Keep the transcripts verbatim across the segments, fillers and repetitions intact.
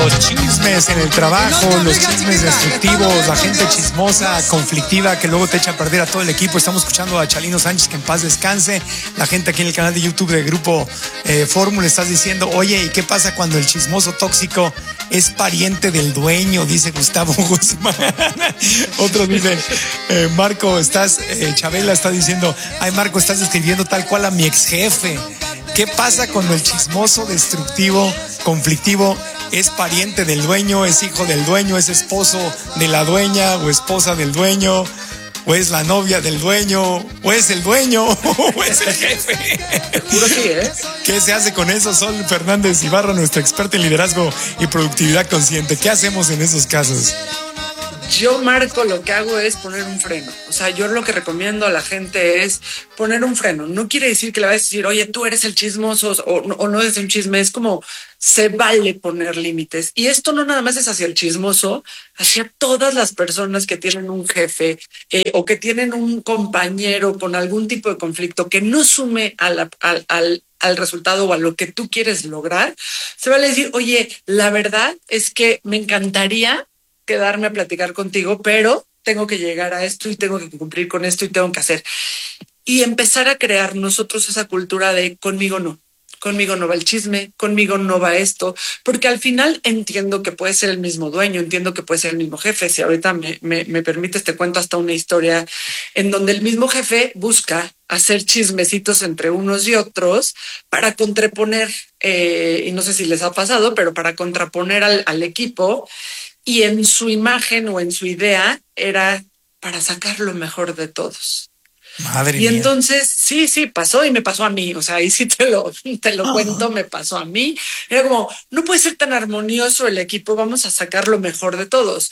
Los chismes en el trabajo, los chismes destructivos, la gente chismosa, conflictiva, que luego te echa a perder a todo el equipo. Estamos escuchando a Chalino Sánchez, que en paz descanse. La gente aquí en el canal de YouTube de Grupo eh, Fórmula, estás diciendo, oye, ¿y qué pasa cuando el chismoso tóxico es pariente del dueño? Dice Gustavo Guzmán. Otro dice, eh, Marco, estás, eh, Chabela está diciendo, ay, Marco, estás describiendo tal cual a mi ex jefe. ¿Qué pasa cuando el chismoso, destructivo, conflictivo es pariente del dueño, es hijo del dueño, es esposo de la dueña o esposa del dueño, o es la novia del dueño, o es el dueño, o es el jefe? Seguro sí, ¿eh? ¿Qué se hace con eso? Sol Fernández Ibarra, nuestra experta en liderazgo y productividad consciente. ¿Qué hacemos en esos casos? Yo, Marco, lo que hago es poner un freno. O sea, yo lo que recomiendo a la gente es poner un freno. No quiere decir que le vayas a decir, oye, tú eres el chismoso o, o no es un chisme. Es como, se vale poner límites. Y esto no nada más es hacia el chismoso, hacia todas las personas que tienen un jefe eh, o que tienen un compañero con algún tipo de conflicto que no sume a la, al, al al resultado o a lo que tú quieres lograr. Se vale decir, oye, la verdad es que me encantaría quedarme a platicar contigo, pero tengo que llegar a esto y tengo que cumplir con esto y tengo que hacer. Y empezar a crear nosotros esa cultura de conmigo no, conmigo no va el chisme, conmigo no va esto, porque al final entiendo que puede ser el mismo dueño, entiendo que puede ser el mismo jefe. Si ahorita me, me, me permites, te cuento hasta una historia en donde el mismo jefe busca hacer chismecitos entre unos y otros para contraponer, eh, y no sé si les ha pasado, pero para contraponer al, al equipo. Y en su imagen o en su idea era para sacar lo mejor de todos. Madre y mía. Entonces, sí, sí, pasó y me pasó a mí. O sea, ahí sí te lo, te lo oh. cuento, me pasó a mí. Era como, no puede ser tan armonioso el equipo, vamos a sacar lo mejor de todos.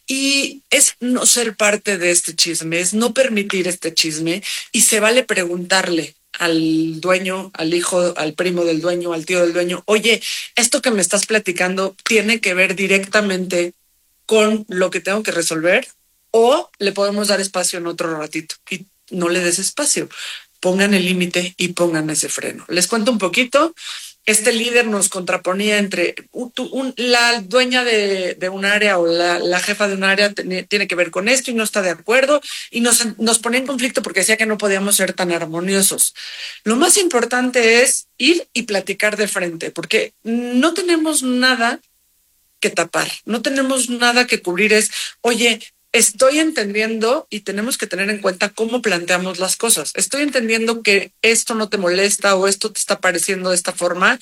Y es no ser parte de este chisme, es no permitir este chisme y se vale preguntarle al dueño, al hijo, al primo del dueño, al tío del dueño, oye, esto que me estás platicando tiene que ver directamente con lo que tengo que resolver o le podemos dar espacio en otro ratito y no le des espacio, pongan el límite y pongan ese freno. Les cuento un poquito. Este líder nos contraponía entre un, un, la dueña de, de un área o la, la jefa de un área tiene, tiene que ver con esto y no está de acuerdo y nos, nos ponía en conflicto porque decía que no podíamos ser tan armoniosos. Lo más importante es ir y platicar de frente porque no tenemos nada que tapar, no tenemos nada que cubrir. Es, oye, estoy entendiendo y tenemos que tener en cuenta cómo planteamos las cosas. Estoy entendiendo que esto no te molesta o esto te está pareciendo de esta forma.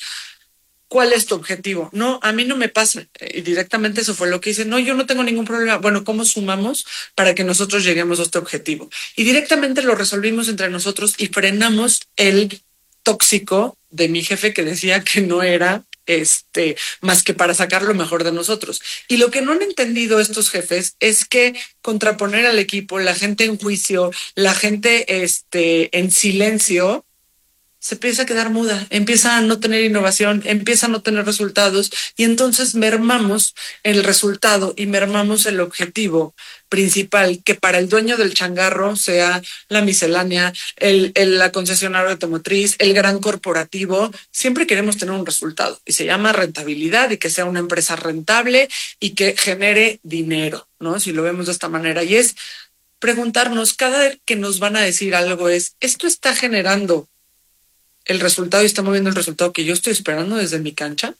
¿Cuál es tu objetivo? No, a mí no me pasa. Y directamente eso fue lo que hice. No, yo no tengo ningún problema. Bueno, ¿cómo sumamos para que nosotros lleguemos a este objetivo? Y directamente lo resolvimos entre nosotros y frenamos el tóxico de mi jefe que decía que no era este, más que para sacar lo mejor de nosotros. Y lo que no han entendido estos jefes es que contraponer al equipo, la gente en juicio, la gente este, en silencio, se empieza a quedar muda, empieza a no tener innovación, empieza a no tener resultados y entonces mermamos el resultado y mermamos el objetivo principal, que para el dueño del changarro sea la miscelánea, el, el, la concesionaria automotriz, el gran corporativo. Siempre queremos tener un resultado y se llama rentabilidad y que sea una empresa rentable y que genere dinero, ¿no? Si lo vemos de esta manera, y es preguntarnos cada vez que nos van a decir algo es, ¿esto está generando el resultado y está moviendo el resultado que yo estoy esperando desde mi cancha?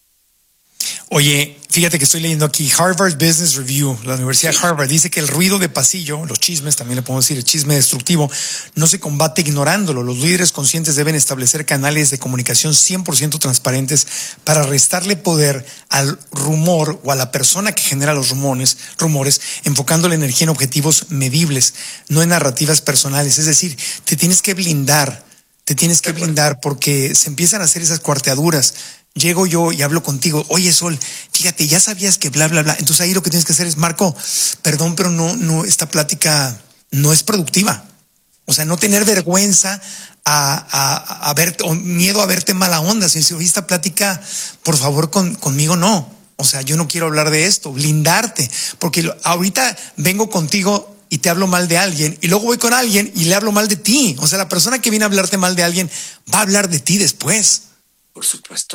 Oye, fíjate que estoy leyendo aquí Harvard Business Review, la Universidad de Harvard dice que el ruido de pasillo, los chismes, también le podemos decir el chisme destructivo, no se combate ignorándolo. Los líderes conscientes deben establecer canales de comunicación cien por ciento transparentes para restarle poder al rumor o a la persona que genera los rumores, rumores, enfocando la energía en objetivos medibles, no en narrativas personales. Es decir, te tienes que blindar, te tienes que blindar porque se empiezan a hacer esas cuarteaduras. Llego yo y hablo contigo, oye Sol, fíjate, ya sabías que bla, bla, bla. Entonces ahí lo que tienes que hacer es, Marco, perdón, pero no, no, esta plática no es productiva. O sea, no tener vergüenza a, a, a ver, o miedo a verte mala onda. Si dices, oye, esta plática, por favor, con, conmigo no. O sea, yo no quiero hablar de esto, blindarte. Porque lo, ahorita vengo contigo y te hablo mal de alguien y luego voy con alguien y le hablo mal de ti. O sea, la persona que viene a hablarte mal de alguien va a hablar de ti después. Por supuesto.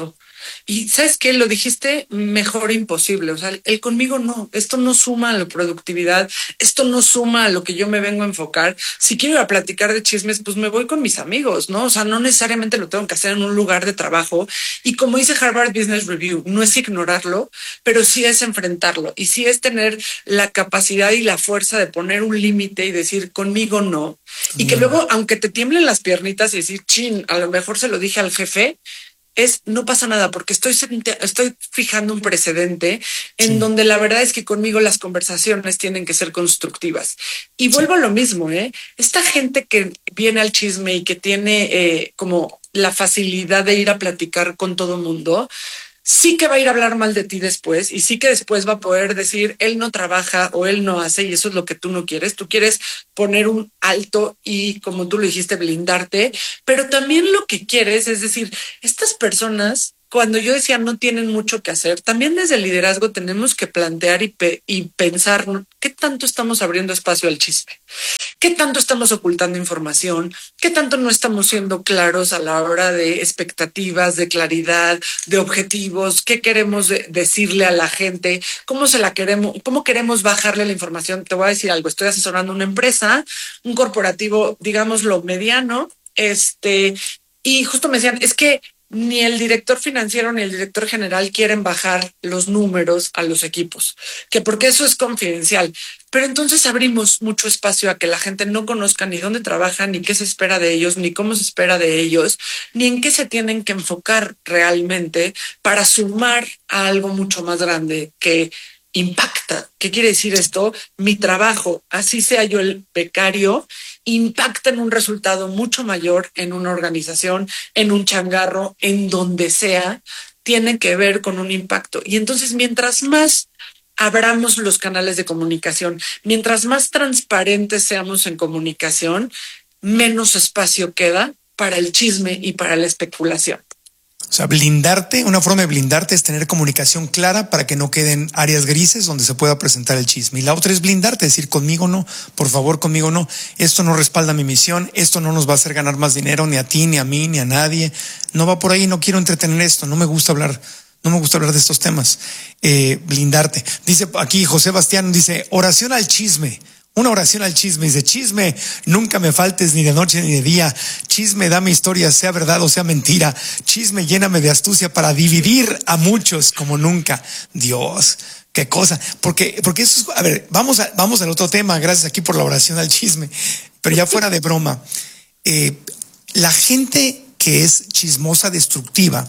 Y ¿sabes qué? Lo dijiste mejor imposible. O sea, el, el conmigo no. Esto no suma a la productividad. Esto no suma a lo que yo me vengo a enfocar. Si quiero ir a platicar de chismes, pues me voy con mis amigos, ¿no? O sea, no necesariamente lo tengo que hacer en un lugar de trabajo. Y como dice Harvard Business Review, no es ignorarlo, pero sí es enfrentarlo. Y sí es tener la capacidad y la fuerza de poner un límite y decir conmigo no. Y que luego, aunque te tiemblen las piernitas y decir, chin, a lo mejor se lo dije al jefe, es no pasa nada porque estoy, estoy fijando un precedente en sí. donde la verdad es que conmigo las conversaciones tienen que ser constructivas. Y vuelvo sí. a lo mismo, ¿eh? Esta gente que viene al chisme y que tiene eh, como la facilidad de ir a platicar con todo mundo, sí que va a ir a hablar mal de ti después y sí que después va a poder decir él no trabaja o él no hace y eso es lo que tú no quieres. Tú quieres poner un alto y, como tú lo dijiste, blindarte, pero también lo que quieres es decir, estas personas, cuando yo decía no tienen mucho que hacer, también desde el liderazgo tenemos que plantear y, pe- y pensar qué tanto estamos abriendo espacio al chisme. ¿Qué tanto estamos ocultando información? ¿Qué tanto no estamos siendo claros a la hora de expectativas, de claridad, de objetivos? ¿Qué queremos de- decirle a la gente? ¿Cómo se la queremos? ¿Cómo queremos bajarle la información? Te voy a decir algo. Estoy asesorando una empresa, un corporativo, digámoslo, mediano, este, y justo me decían, es que ni el director financiero ni el director general quieren bajar los números a los equipos, que porque eso es confidencial. Pero entonces abrimos mucho espacio a que la gente no conozca ni dónde trabajan, ni qué se espera de ellos, ni cómo se espera de ellos, ni en qué se tienen que enfocar realmente para sumar a algo mucho más grande que impacta. ¿Qué quiere decir esto? Mi trabajo, así sea yo el becario, impacta en un resultado mucho mayor en una organización, en un changarro, en donde sea, tiene que ver con un impacto. Y entonces, mientras más abramos los canales de comunicación, mientras más transparentes seamos en comunicación, menos espacio queda para el chisme y para la especulación. O sea, blindarte, una forma de blindarte es tener comunicación clara para que no queden áreas grises donde se pueda presentar el chisme. Y la otra es blindarte, decir conmigo no, por favor conmigo no, esto no respalda mi misión, esto no nos va a hacer ganar más dinero ni a ti, ni a mí, ni a nadie. No va por ahí, no quiero entretener esto, no me gusta hablar, no me gusta hablar de estos temas. Eh, blindarte. Dice aquí José Bastián, dice, oración al chisme. Una oración al chisme, dice, chisme, nunca me faltes ni de noche ni de día. Chisme, dame historia, sea verdad o sea mentira. Chisme, lléname de astucia para dividir a muchos como nunca. Dios, qué cosa. Porque, porque eso es, a ver, vamos a, vamos al otro tema. Gracias aquí por la oración al chisme. Pero ya fuera de broma, eh, la gente que es chismosa, destructiva,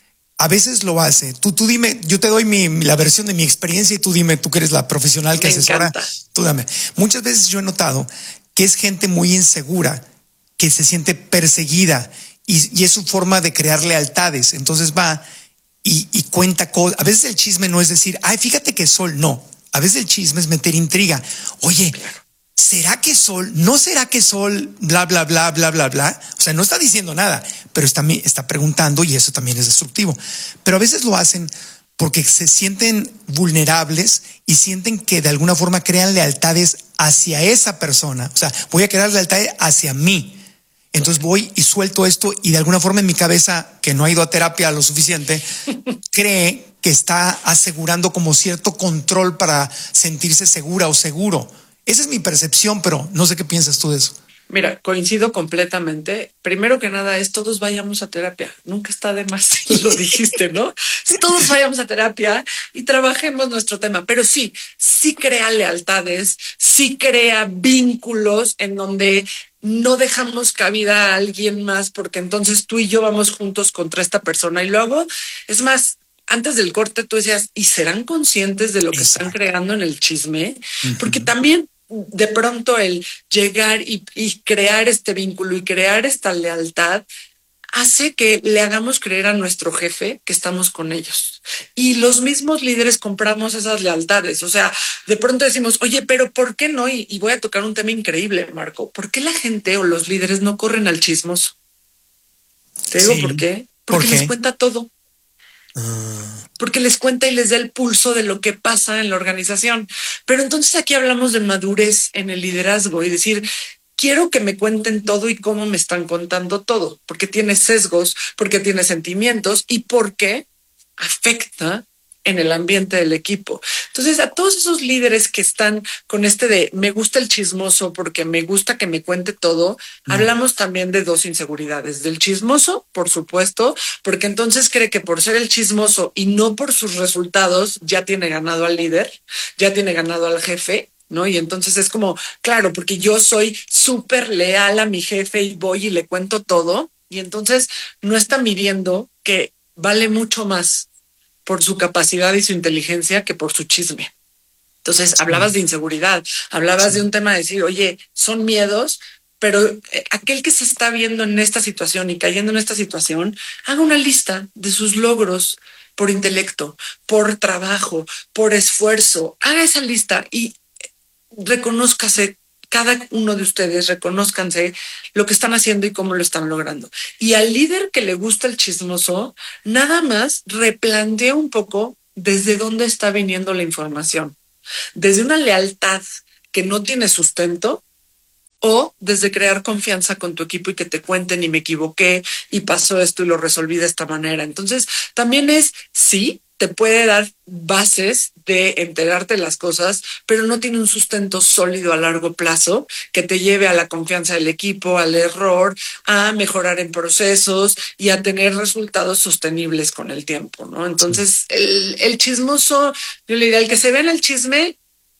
a veces lo hace. Tú, tú dime, yo te doy mi, la versión de mi experiencia y tú dime, tú que eres la profesional que Me asesora, encanta. tú dame. Muchas veces yo he notado que es gente muy insegura, que se siente perseguida y, y es su forma de crear lealtades. Entonces va y, y cuenta cosas. A veces el chisme no es decir, ay, fíjate que Sol, no. A veces el chisme es meter intriga. Oye, ¿será que Sol? ¿No será que Sol? Bla, bla, bla, bla, bla, bla. O sea, no está diciendo nada, pero está, está preguntando y eso también es destructivo. Pero a veces lo hacen porque se sienten vulnerables y sienten que de alguna forma crean lealtades hacia esa persona. O sea, voy a crear lealtades hacia mí. Entonces voy y suelto esto y de alguna forma en mi cabeza, que no ha ido a terapia lo suficiente, cree que está asegurando como cierto control para sentirse segura o seguro. Esa es mi percepción, pero no sé qué piensas tú de eso. Mira, coincido completamente. Primero que nada es todos vayamos a terapia. Nunca está de más, lo dijiste, ¿no? Todos vayamos a terapia y trabajemos nuestro tema. Pero sí, sí crea lealtades, sí crea vínculos en donde no dejamos cabida a alguien más porque entonces tú y yo vamos juntos contra esta persona. Y luego, es más, antes del corte tú decías, ¿y serán conscientes de lo que Exacto. están creando en el chisme? Uh-huh. Porque también de pronto el llegar y, y crear este vínculo y crear esta lealtad hace que le hagamos creer a nuestro jefe que estamos con ellos. Y los mismos líderes compramos esas lealtades. O sea, de pronto decimos, oye, pero ¿por qué no? Y, y voy a tocar un tema increíble, Marco. ¿Por qué la gente o los líderes no corren al chismoso? Te digo, sí. ¿por qué? Porque ¿Por qué? les cuenta todo. Uh... Porque les cuenta y les da el pulso de lo que pasa en la organización. Pero entonces aquí hablamos de madurez en el liderazgo y decir, quiero que me cuenten todo y cómo me están contando todo, porque tiene sesgos, porque tiene sentimientos y porque afecta en el ambiente del equipo. Entonces, a todos esos líderes que están con este de me gusta el chismoso porque me gusta que me cuente todo, mm. hablamos también de dos inseguridades. Del chismoso, por supuesto, porque entonces cree que por ser el chismoso y no por sus resultados ya tiene ganado al líder, ya tiene ganado al jefe, ¿no? Y entonces es como, claro, porque yo soy súper leal a mi jefe y voy y le cuento todo, y entonces no está midiendo que vale mucho más por su capacidad y su inteligencia que por su chisme. Entonces, hablabas de inseguridad, hablabas sí. de un tema de decir, oye, son miedos, pero aquel que se está viendo en esta situación y cayendo en esta situación, haga una lista de sus logros por intelecto, por trabajo, por esfuerzo, haga esa lista y reconózcase. Cada uno de ustedes, reconózcanse lo que están haciendo y cómo lo están logrando. Y al líder que le gusta el chismoso, nada más replantea un poco desde dónde está viniendo la información. Desde una lealtad que no tiene sustento o desde crear confianza con tu equipo y que te cuenten y me equivoqué y pasó esto y lo resolví de esta manera. Entonces, también es, sí, te puede dar bases de enterarte de las cosas, pero no tiene un sustento sólido a largo plazo que te lleve a la confianza del equipo, al error, a mejorar en procesos y a tener resultados sostenibles con el tiempo, ¿no? Entonces, el, el chismoso, yo le diría, el que se ve en el chisme,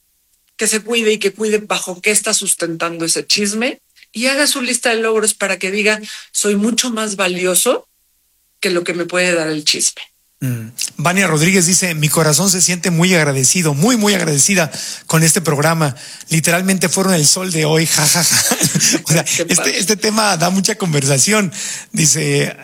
que se cuide y que cuide bajo qué está sustentando ese chisme y haga su lista de logros para que diga, soy mucho más valioso que lo que me puede dar el chisme. Mm. Vania Rodríguez dice, mi corazón se siente muy agradecido, muy, muy agradecida con este programa. Literalmente fueron el sol de hoy, jajaja. Ja, ja. O sea, este, este tema da mucha conversación. Dice,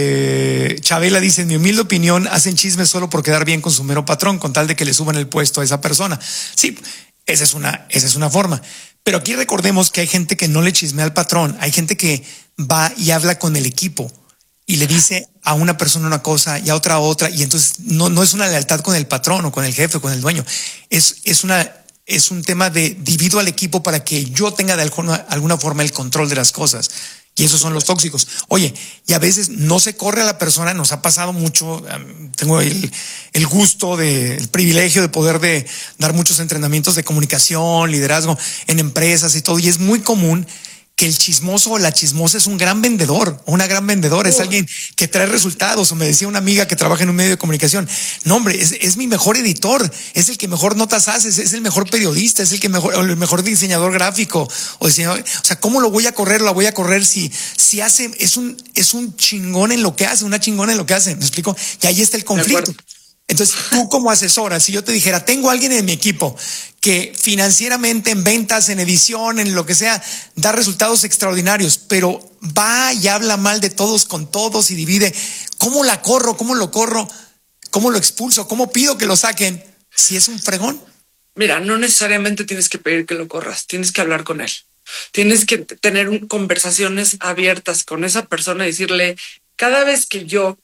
eh, Chabela dice, en mi humilde opinión, hacen chismes solo por quedar bien con su mero patrón, con tal de que le suban el puesto a esa persona. Sí, esa es una, esa es una forma. Pero aquí recordemos que hay gente que no le chismea al patrón, hay gente que va y habla con el equipo y le dice a una persona una cosa y a otra otra, y entonces no, no es una lealtad con el patrón o con el jefe o con el dueño, es, es, una, es un tema de divido al equipo para que yo tenga de alguna, alguna forma el control de las cosas. Y esos son los tóxicos. Oye, y a veces no se corre a la persona, nos ha pasado mucho, um, tengo el, el gusto, de, el privilegio de poder de dar muchos entrenamientos de comunicación, liderazgo en empresas y todo, y es muy común que el chismoso o la chismosa es un gran vendedor o una gran vendedora, es alguien que trae resultados. O me decía una amiga que trabaja en un medio de comunicación, no hombre, es, es mi mejor editor, es el que mejor notas hace, es, es el mejor periodista, es el que mejor, el mejor diseñador gráfico o diseñador. O sea, ¿cómo lo voy a correr? La voy a correr si, si hace, es un, es un chingón en lo que hace, una chingona en lo que hace. ¿Me explico? Y ahí está el conflicto. Entonces, tú como asesora, si yo te dijera, tengo a alguien en mi equipo que financieramente, en ventas, en edición, en lo que sea, da resultados extraordinarios, pero va y habla mal de todos con todos y divide, ¿cómo la corro? ¿Cómo lo corro? ¿Cómo lo expulso? ¿Cómo pido que lo saquen? Si es un fregón. Mira, no necesariamente tienes que pedir que lo corras, tienes que hablar con él. Tienes que tener conversaciones abiertas con esa persona y decirle, cada vez que yo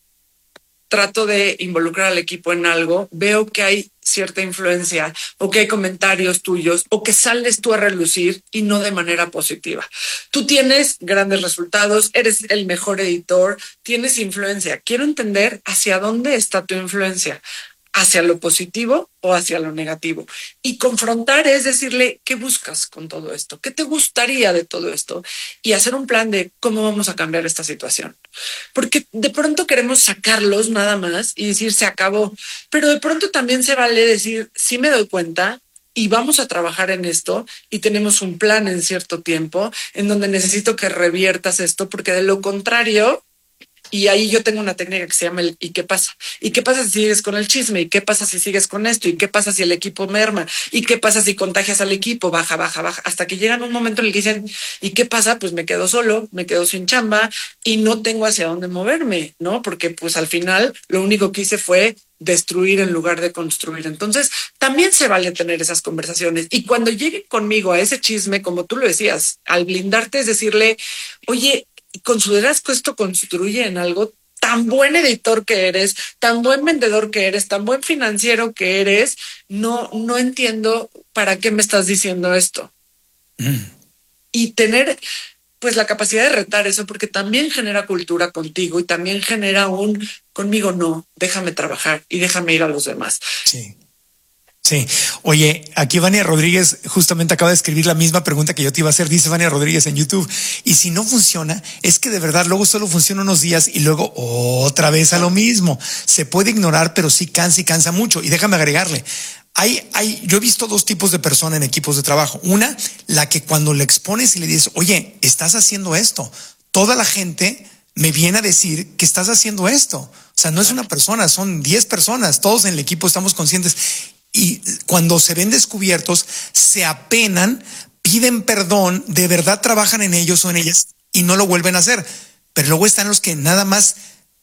trato de involucrar al equipo en algo, veo que hay cierta influencia o que hay comentarios tuyos o que sales tú a relucir y no de manera positiva. Tú tienes grandes resultados, eres el mejor editor, tienes influencia. Quiero entender hacia dónde está tu influencia, hacia lo positivo o hacia lo negativo. Y confrontar es decirle, ¿qué buscas con todo esto? ¿Qué te gustaría de todo esto? Y hacer un plan de cómo vamos a cambiar esta situación. Porque de pronto queremos sacarlos nada más y decir, se acabó. Pero de pronto también se vale decir, sí me doy cuenta y vamos a trabajar en esto y tenemos un plan en cierto tiempo en donde necesito que reviertas esto, porque de lo contrario... Y ahí yo tengo una técnica que se llama el ¿y qué pasa? ¿Y qué pasa si sigues con el chisme? ¿Y qué pasa si sigues con esto? ¿Y qué pasa si el equipo merma? ¿Y qué pasa si contagias al equipo? Baja, baja, baja. Hasta que llegan un momento en el que dicen, ¿y qué pasa? Pues me quedo solo, me quedo sin chamba y no tengo hacia dónde moverme, ¿no? Porque pues al final lo único que hice fue destruir en lugar de construir. Entonces, también se vale tener esas conversaciones. Y cuando lleguen conmigo a ese chisme, como tú lo decías, al blindarte es decirle, oye, ¿consideras que esto construye en algo? Tan buen editor que eres, tan buen vendedor que eres, tan buen financiero que eres, no, no entiendo para qué me estás diciendo esto. Mm. Y tener pues la capacidad de retar eso, porque también genera cultura contigo y también genera un conmigo no, déjame trabajar y déjame ir a los demás. Sí. Sí. Oye, aquí Vania Rodríguez justamente acaba de escribir la misma pregunta que yo te iba a hacer. Dice Vania Rodríguez en YouTube. Y si no funciona, es que de verdad luego solo funciona unos días y luego otra vez a lo mismo. Se puede ignorar, pero sí cansa y cansa mucho. Y déjame agregarle. Hay, hay, yo he visto dos tipos de personas en equipos de trabajo. Una, la que cuando le expones y le dices, oye, estás haciendo esto, toda la gente me viene a decir que estás haciendo esto. O sea, no es una persona, son diez personas. Todos en el equipo estamos conscientes. Y cuando se ven descubiertos, se apenan, piden perdón, de verdad trabajan en ellos o en ellas y no lo vuelven a hacer. Pero luego están los que nada más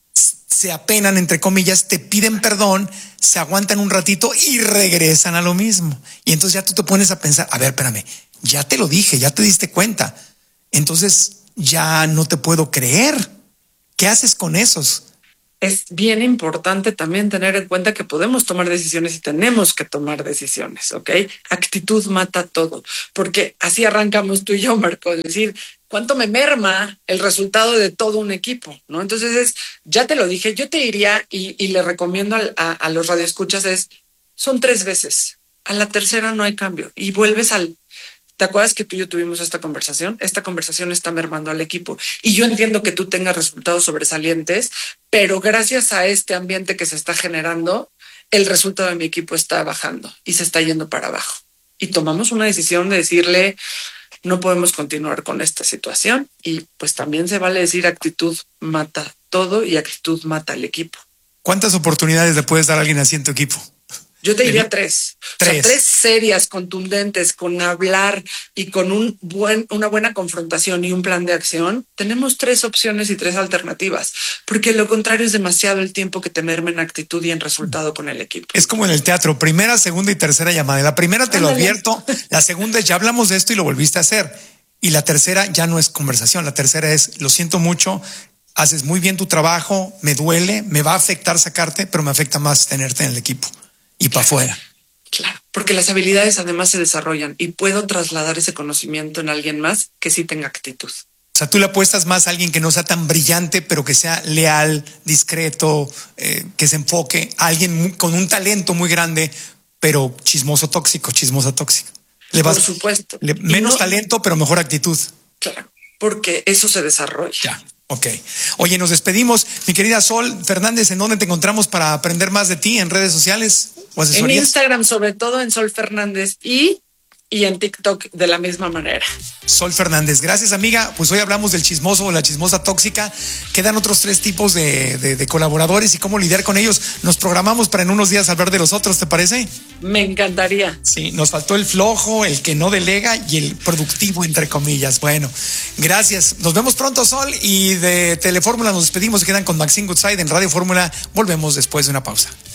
se apenan, entre comillas, te piden perdón, se aguantan un ratito y regresan a lo mismo. Y entonces ya tú te pones a pensar, a ver, espérame, ya te lo dije, ya te diste cuenta. Entonces ya no te puedo creer. ¿Qué haces con esos? Es bien importante también tener en cuenta que podemos tomar decisiones y tenemos que tomar decisiones, ¿ok? Actitud mata todo, porque así arrancamos tú y yo, Marco, es decir, ¿cuánto me merma el resultado de todo un equipo, no? Entonces es, ya te lo dije, yo te diría y, y le recomiendo a, a, a los radioescuchas es, son tres veces, a la tercera no hay cambio y vuelves al... ¿Te acuerdas que tú y yo tuvimos esta conversación? Esta conversación está mermando al equipo y yo entiendo que tú tengas resultados sobresalientes, pero gracias a este ambiente que se está generando, el resultado de mi equipo está bajando y se está yendo para abajo. Y tomamos una decisión de decirle, no podemos continuar con esta situación y pues también se vale decir actitud mata todo y actitud mata al equipo. ¿Cuántas oportunidades le puedes dar a alguien así en tu equipo? Yo te diría tres. Tres. O sea, tres serias, contundentes, con hablar y con un buen, una buena confrontación y un plan de acción. Tenemos tres opciones y tres alternativas, porque lo contrario es demasiado el tiempo que te merma en actitud y en resultado con el equipo. Es como en el teatro, primera, segunda y tercera llamada. La primera te Ándale. Lo advierto, la segunda es ya hablamos de esto y lo volviste a hacer. Y la tercera ya no es conversación, la tercera es lo siento mucho, haces muy bien tu trabajo, me duele, me va a afectar sacarte, pero me afecta más tenerte en el equipo. Y para afuera. Claro, porque las habilidades además se desarrollan y puedo trasladar ese conocimiento en alguien más que sí tenga actitud. O sea, tú le apuestas más a alguien que no sea tan brillante, pero que sea leal, discreto, eh, que se enfoque a alguien con un talento muy grande, pero chismoso tóxico, chismosa tóxica. Le vas, Por supuesto. Le, menos no, talento, pero mejor actitud. Claro, porque eso se desarrolla. Ya. Ok. Oye, nos despedimos. Mi querida Sol Fernández, ¿en dónde te encontramos para aprender más de ti? ¿En redes sociales o asesorías? En Instagram, sobre todo en Sol Fernández y, y en TikTok de la misma manera. Sol Fernández. Gracias, amiga. Pues hoy hablamos del chismoso o la chismosa tóxica. Quedan otros tres tipos de, de, de colaboradores y cómo lidiar con ellos. Nos programamos para en unos días hablar de los otros, ¿te parece? Me encantaría. Sí, nos faltó el flojo, el que no delega y el productivo, entre comillas. Bueno, gracias. Nos vemos pronto, Sol. Y de Telefórmula nos despedimos. Se quedan con Maxine Goodside en Radio Fórmula. Volvemos después de una pausa.